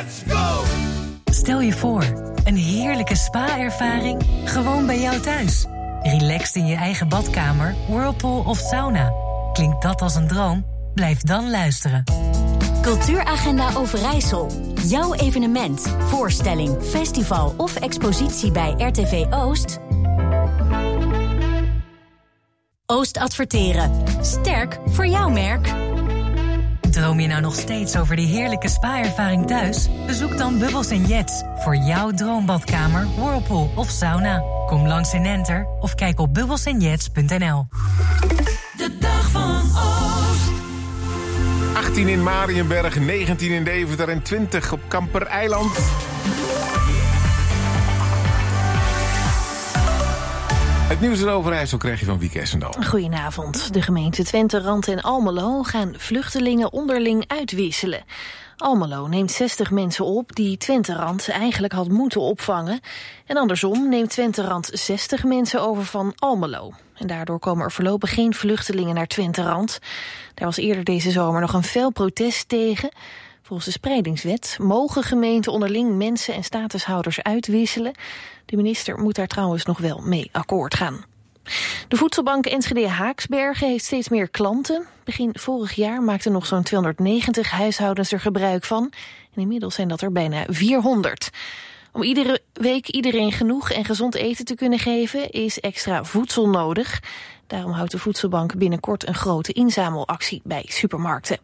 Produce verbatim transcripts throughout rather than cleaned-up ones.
Let's go! Stel je voor, een heerlijke spa-ervaring gewoon bij jou thuis. Relaxed in je eigen badkamer, whirlpool of sauna. Klinkt dat als een droom? Blijf dan luisteren. Cultuuragenda Overijssel. Jouw evenement, voorstelling, festival of expositie bij R T V Oost? Oost Adverteren. Sterk voor jouw merk. Droom je nou nog steeds over die heerlijke spa-ervaring thuis? Bezoek dan Bubbles en Jets voor jouw droombadkamer, whirlpool of sauna. Kom langs in Enter of kijk op bubbles en jets punt n l. De dag van Oost. achttien in Mariënberg, negentien in Deventer en twintig op Kampereiland. Het nieuws in Overijssel krijg je van Wieke Essendal. Goedenavond. De gemeente Twente, Rand en Almelo gaan vluchtelingen onderling uitwisselen. Almelo neemt zestig mensen op die Twente Rand eigenlijk had moeten opvangen. En andersom neemt Twente Rand zestig mensen over van Almelo. En daardoor komen er voorlopig geen vluchtelingen naar Twente Rand. Daar was eerder deze zomer nog een fel protest tegen. Volgens de spreidingswet mogen gemeenten onderling mensen en statushouders uitwisselen. De minister moet daar trouwens nog wel mee akkoord gaan. De voedselbank Enschede Haaksbergen heeft steeds meer klanten. Begin vorig jaar maakten nog zo'n tweehonderdnegentig huishoudens er gebruik van. En inmiddels zijn dat er bijna vierhonderd. Om iedere week iedereen genoeg en gezond eten te kunnen geven is extra voedsel nodig. Daarom houdt de voedselbank binnenkort een grote inzamelactie bij supermarkten.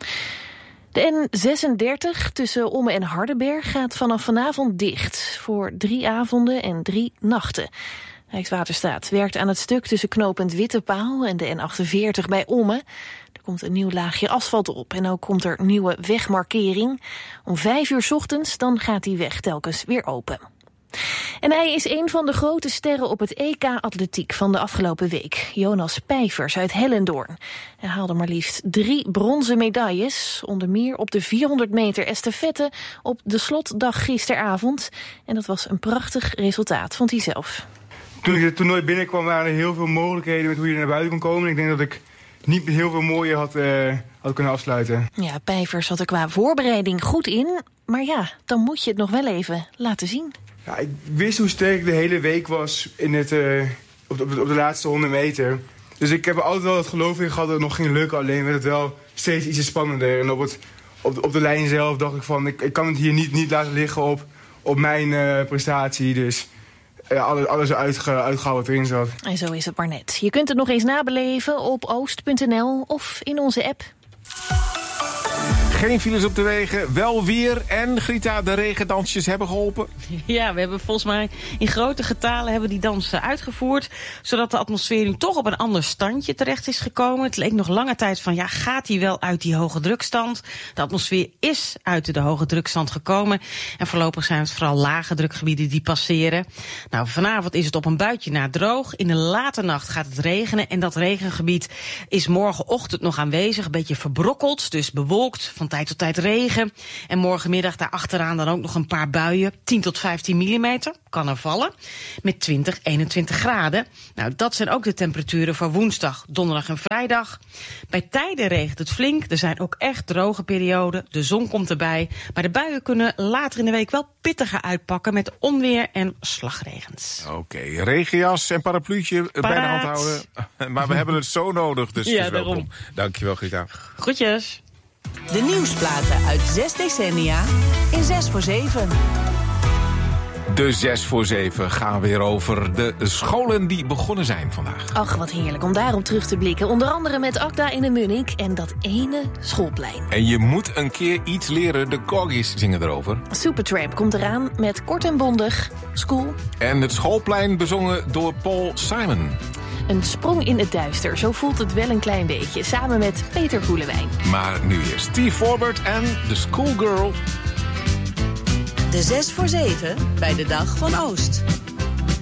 De N zesendertig tussen Omme en Hardenberg gaat vanaf vanavond dicht voor drie avonden en drie nachten. Rijkswaterstaat werkt aan het stuk tussen knooppunt Wittepaal en de N achtenveertig bij Omme. Er komt een nieuw laagje asfalt op en ook komt er nieuwe wegmarkering. Om vijf uur 's ochtends dan gaat die weg telkens weer open. En hij is een van de grote sterren op het E K-atletiek van de afgelopen week. Jonas Pijvers uit Hellendoorn. Hij haalde maar liefst drie bronzen medailles. Onder meer op de vierhonderd meter estafette op de slotdag gisteravond. En dat was een prachtig resultaat, vond hij zelf. Toen ik het toernooi binnenkwam waren er heel veel mogelijkheden met hoe je naar buiten kon komen. Ik denk dat ik niet heel veel mooier had, uh, had kunnen afsluiten. Ja, Pijvers zat er qua voorbereiding goed in. Maar ja, dan moet je het nog wel even laten zien. Ja, ik wist hoe sterk ik de hele week was in het, uh, op, de, op de laatste honderd meter. Dus ik heb er altijd wel het geloof in gehad dat het nog ging lukken. Alleen werd het wel steeds iets spannender. En op, het, op, de, op de lijn zelf dacht ik van, ik, ik kan het hier niet, niet laten liggen op, op mijn uh, prestatie. Dus ja, alles, alles uitge, uitgehaald wat erin zat. En zo is het maar net. Je kunt het nog eens nabeleven op oost punt n l of in onze app. Geen files op de wegen, wel weer. En Grita, de regendansjes hebben geholpen. Ja, we hebben volgens mij in grote getalen hebben die dansen uitgevoerd. Zodat de atmosfeer nu toch op een ander standje terecht is gekomen. Het leek nog lange tijd van, ja, gaat die wel uit die hoge drukstand? De atmosfeer is uit de hoge drukstand gekomen. En voorlopig zijn het vooral lage drukgebieden die passeren. Nou, vanavond is het op een buitje na droog. In de late nacht gaat het regenen. En dat regengebied is morgenochtend nog aanwezig. Een beetje verbrokkeld, dus bewolkt. Van tijd tot tijd regen. En morgenmiddag daarachteraan dan ook nog een paar buien. tien tot vijftien millimeter kan er vallen. Met twintig, eenentwintig graden. Nou, dat zijn ook de temperaturen voor woensdag, donderdag en vrijdag. Bij tijden regent het flink. Er zijn ook echt droge perioden. De zon komt erbij. Maar de buien kunnen later in de week wel pittiger uitpakken met onweer en slagregens. Oké, okay, regenjas en parapluutje bij de hand houden. Maar we hebben het zo nodig, dus ja, het is welkom. daarom. Dankjewel, Grita. Groetjes. De nieuwsplaten uit zes decennia in zes voor zeven. De zes voor zeven gaan weer over de scholen die begonnen zijn vandaag. Ach, wat heerlijk om daarop terug te blikken. Onder andere met Akda in de Munnik en dat ene schoolplein. En je moet een keer iets leren, de Corgis zingen erover. Supertramp komt eraan met kort en bondig, School. En het schoolplein bezongen door Paul Simon. Een sprong in het duister, zo voelt het wel een klein beetje. Samen met Peter Koelewijn. Maar nu eerst Steve Forbert en The Schoolgirl. De zes voor zeven bij de Dag van Oost.